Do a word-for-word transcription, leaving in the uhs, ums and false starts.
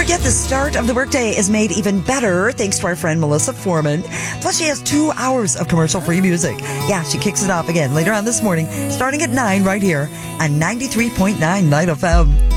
forget, the start of the workday is made even better thanks to our friend Melissa Foreman. Plus, she has two hours of commercial-free music. Yeah, she kicks it off again later on this morning, starting at nine right here on ninety-three point nine Night F M.